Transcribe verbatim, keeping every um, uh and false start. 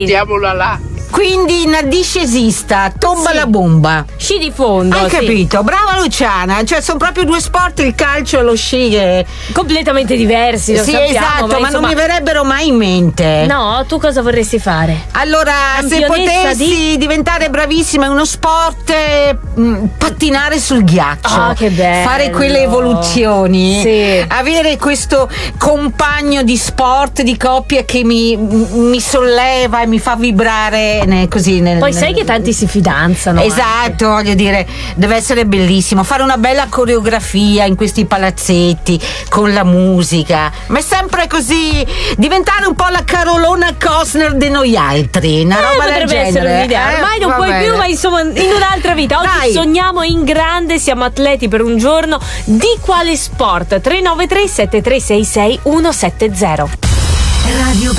Diamola là. Quindi una discesista, tomba Sì. la bomba. Sci di fondo. Hai sì. capito? Brava Luciana, cioè sono proprio due sport, il calcio e lo sci. Che... Completamente diversi, lo sì, sappiamo, esatto, ma, ma, insomma... non mi verrebbero mai in mente. No, tu cosa vorresti fare? Allora, se Campionessa potessi di- diventare bravissima in uno sport, eh, mh, pattinare sul ghiaccio. Ah, che bello. Fare quelle evoluzioni. Sì. Avere questo compagno di sport, di coppia che mi, mi solleva e mi fa vibrare ne- così. Nel, Poi sai nel- che tanti si fidanzano. Esatto, voglio dire, deve essere bellissimo fare una bella coreografia in questi palazzetti con la musica, ma è sempre così, diventare un po' la Carolina Costner di noi altri, una Eh, roba del potrebbe essere genere. un'idea. eh? Ormai non Va puoi bene. più, ma insomma in un'altra vita. Oggi Dai. sogniamo in grande, siamo atleti per un giorno. Di quale sport? tre nove tre sette tre sei sei uno sette zero. Radio